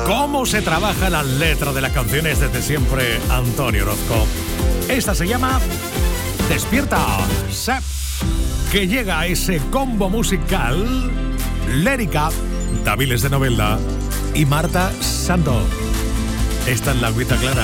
cómo se trabaja la letra de las canciones desde siempre, Antonio Orozco. Esta se llama Despierta, Sep, que llega a ese combo musical Lérica, Daviles de Novelda y Marta Santo. Esta es la agüita clara.